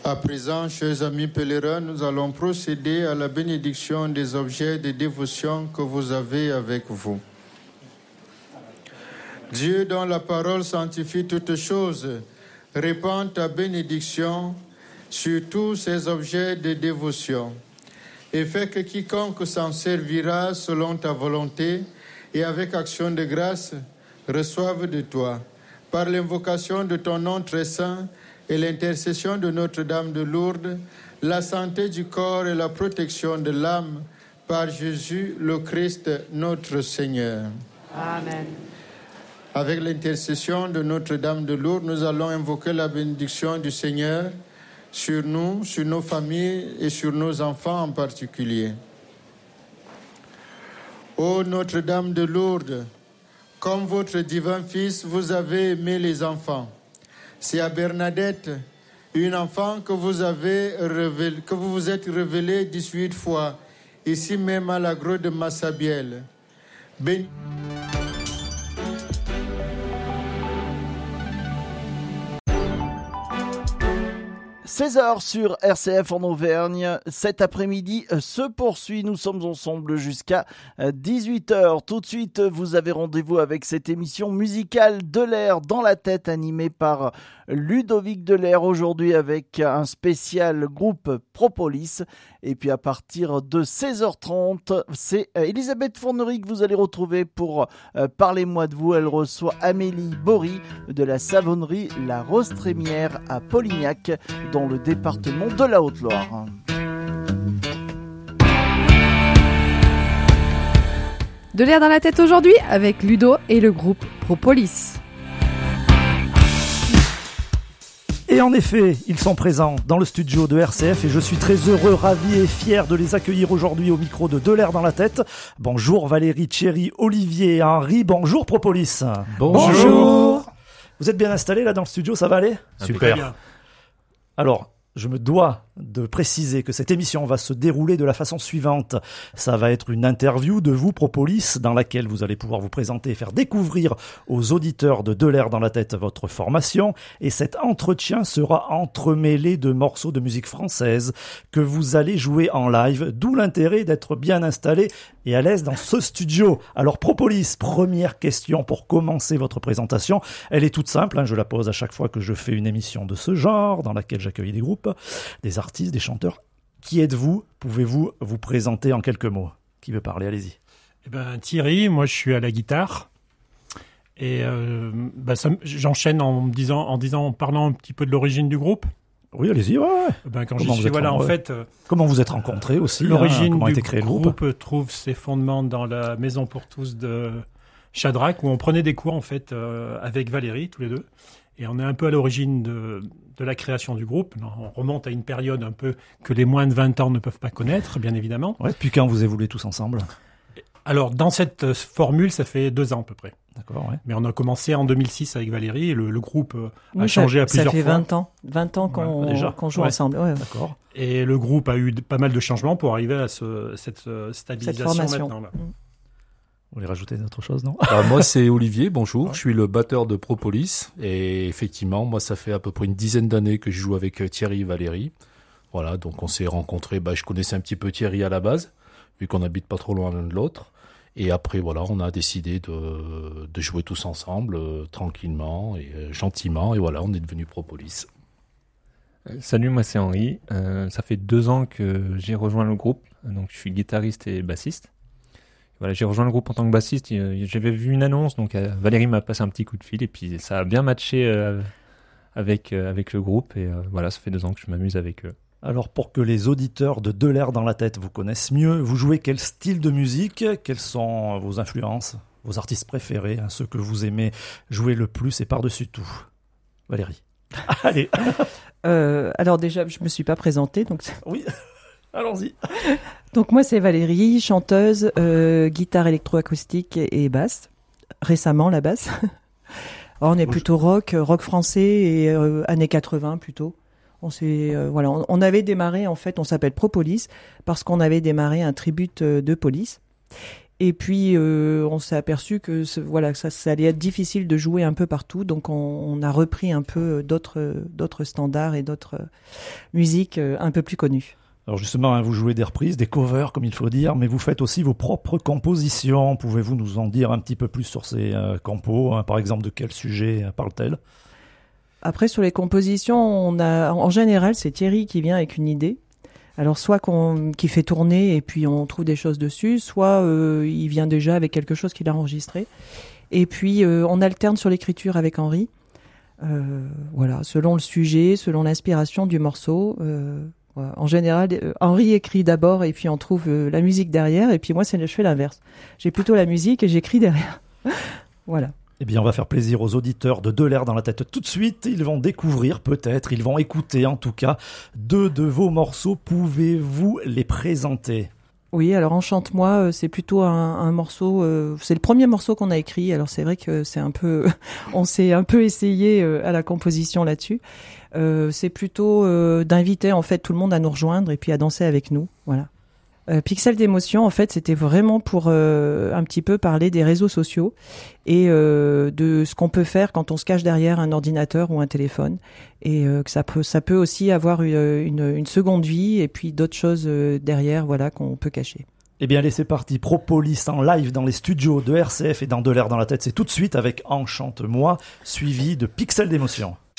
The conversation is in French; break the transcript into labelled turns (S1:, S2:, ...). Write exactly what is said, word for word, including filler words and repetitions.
S1: À présent, chers amis pèlerins, nous allons procéder à la bénédiction des objets de dévotion que vous avez avec vous. Dieu, dont la parole sanctifie toutes choses, répand ta bénédiction sur tous ces objets de dévotion et fait que quiconque s'en servira selon ta volonté et avec action de grâce reçoive de toi, par l'invocation de ton nom très saint et l'intercession de Notre-Dame de Lourdes, la santé du corps et la protection de l'âme, par Jésus le Christ notre Seigneur.
S2: Amen.
S1: Avec l'intercession de Notre-Dame de Lourdes, nous allons invoquer la bénédiction du Seigneur sur nous, sur nos familles et sur nos enfants en particulier. Ô Notre-Dame de Lourdes, comme votre divin Fils, vous avez aimé les enfants. C'est à Bernadette, une enfant que vous avez révélé, que vous vous êtes révélée dix-huit fois, ici même à la grotte de Massabielle. Ben...
S3: seize heures sur R C F en Auvergne. Cet après-midi se poursuit. Nous sommes ensemble jusqu'à dix-huit heures. Tout de suite, vous avez rendez-vous avec cette émission musicale Delair dans la tête, animée par Ludovic Delair. Aujourd'hui avec un spécial groupe Propolis. Et puis à partir de seize heures trente, c'est Elisabeth Fournery que vous allez retrouver pour euh, Parlez-moi de vous. Elle reçoit Amélie Bory de la savonnerie La Rose Trémière à Polignac, dans le département de la Haute-Loire.
S2: De l'air dans la tête aujourd'hui avec Ludo et le groupe Propolis.
S4: Et en effet, ils sont présents dans le studio de R C F et je suis très heureux, ravi et fier de les accueillir aujourd'hui au micro de De l'air dans la tête. Bonjour Valérie, Thierry, Olivier et Henri. Bonjour Propolis.
S5: Bonjour.
S4: Bonjour. Vous êtes bien installés là dans le studio, ça va aller ?
S5: Super.
S4: Alors, je me dois de préciser que cette émission va se dérouler de la façon suivante. Ça va être une interview de vous, Propolis, dans laquelle vous allez pouvoir vous présenter et faire découvrir aux auditeurs de De l'air dans la tête votre formation. Et cet entretien sera entremêlé de morceaux de musique française que vous allez jouer en live, d'où l'intérêt d'être bien installé et à l'aise dans ce studio. Alors Propolis, première question pour commencer votre présentation. Elle est toute simple, hein, je la pose à chaque fois que je fais une émission de ce genre, dans laquelle j'accueille des groupes, des artistes, des chanteurs. Qui êtes-vous ? Pouvez-vous vous présenter en quelques mots ? Qui veut parler ? Allez-y.
S5: Eh ben, Thierry, moi je suis à la guitare. Et euh, bah, ça, j'enchaîne en me disant, en disant, en parlant un petit peu de l'origine du groupe.
S4: Oui, allez-y. Ouais, ouais.
S5: Ben, quand j'y suis, voilà, en fait. Euh,
S4: comment vous êtes rencontrés aussi ?
S5: L'origine
S4: hein, comment
S5: du
S4: a été créé
S5: groupe,
S4: le groupe
S5: trouve ses fondements dans la Maison pour tous de Chadrac, où on prenait des cours en fait euh, avec Valérie, tous les deux. Et on est un peu à l'origine de, de la création du groupe. On remonte à une période un peu que les moins de vingt ans ne peuvent pas connaître, bien évidemment.
S4: Ouais, puis quand vous évoluez tous ensemble ?
S5: Alors, dans cette formule, ça fait deux ans à peu près.
S4: D'accord, ouais.
S5: Mais on a commencé en deux mille six avec Valérie et le, le groupe a
S2: oui,
S5: changé
S2: ça,
S5: à plusieurs fois.
S2: Ça fait vingt ans. vingt ans qu'on,
S5: ouais, déjà.
S2: qu'on joue
S5: ouais.
S2: ensemble. Ouais.
S4: D'accord.
S5: Et le groupe a eu pas mal de changements pour arriver à ce, cette stabilisation
S2: cette formation.
S5: maintenant. Là.
S2: Mmh.
S4: Vous voulez rajouter d'autres choses, non ?
S6: Alors moi, c'est Olivier, bonjour.
S4: Ouais.
S6: Je suis le batteur de Propolis. Et effectivement, moi, ça fait à peu près une dizaine d'années que je joue avec Thierry et Valérie. Voilà, donc on s'est rencontrés. Bah, je connaissais un petit peu Thierry à la base, vu qu'on n'habite pas trop loin l'un de l'autre. Et après, voilà, on a décidé de, de jouer tous ensemble, euh, tranquillement et euh, gentiment. Et voilà, on est devenu Propolis.
S7: Euh, salut, moi c'est Henri. Euh, ça fait deux ans que j'ai rejoint le groupe. Donc je suis guitariste et bassiste. Voilà, j'ai rejoint le groupe en tant que bassiste. J'avais vu une annonce, donc euh, Valérie m'a passé un petit coup de fil et puis ça a bien matché euh, avec, euh, avec le groupe. Et euh, voilà, ça fait deux ans que je m'amuse avec eux.
S4: Alors, pour que les auditeurs de De l'air dans la tête vous connaissent mieux, vous jouez quel style de musique ? Quelles sont vos influences, vos artistes préférés, hein, ceux que vous aimez jouer le plus et par-dessus tout ? Valérie. Allez.
S2: Euh, alors déjà, je me suis pas présentée, donc.
S4: Oui. Allons-y.
S2: Donc moi c'est Valérie, chanteuse, euh, guitare électroacoustique et, et basse. Récemment la basse. Alors, on est plutôt rock, rock français et euh, années quatre-vingts plutôt. On s'est euh, voilà, on, on avait démarré en fait, on s'appelle Propolis parce qu'on avait démarré un tribute de Police. Et puis euh, on s'est aperçu que ce, voilà, ça, ça allait être difficile de jouer un peu partout, donc on, on a repris un peu d'autres, d'autres standards et d'autres musiques un peu plus connues.
S4: Alors justement, hein, vous jouez des reprises, des covers comme il faut dire, mais vous faites aussi vos propres compositions. Pouvez-vous nous en dire un petit peu plus sur ces euh, compos, hein, par exemple de quel sujet euh, parle-t-elle ?
S2: Après, sur les compositions, on a, en général, c'est Thierry qui vient avec une idée. Alors soit qu'on, qui fait tourner et puis on trouve des choses dessus, soit euh, il vient déjà avec quelque chose qu'il a enregistré. Et puis euh, on alterne sur l'écriture avec Henri. Euh, voilà, selon le sujet, selon l'inspiration du morceau. Euh, voilà. En général, euh, Henri écrit d'abord et puis on trouve euh, la musique derrière. Et puis moi, c'est, je fais l'inverse. J'ai plutôt la musique et j'écris derrière. Voilà.
S4: Eh bien, on va faire plaisir aux auditeurs de De l'air dans la tête tout de suite. Ils vont découvrir peut-être, ils vont écouter en tout cas deux de vos morceaux. Pouvez-vous les présenter ?
S2: Oui, alors Enchante-moi, c'est plutôt un, un morceau, euh, c'est le premier morceau qu'on a écrit. Alors c'est vrai que c'est un peu, on s'est un peu essayé à la composition là-dessus. Euh, c'est plutôt euh, d'inviter en fait tout le monde à nous rejoindre et puis à danser avec nous. Voilà. Euh, Pixel d'émotion, en fait, c'était vraiment pour euh, un petit peu parler des réseaux sociaux et euh, de ce qu'on peut faire quand on se cache derrière un ordinateur ou un téléphone, et euh, que ça peut, ça peut aussi avoir une, une, une seconde vie et puis d'autres choses euh, derrière, voilà, qu'on peut cacher.
S4: Eh bien, allez, c'est parti. Propolis en live dans les studios de R C F et dans De l'air dans la tête. C'est tout de suite avec Enchante-moi, suivi de Pixel d'émotion.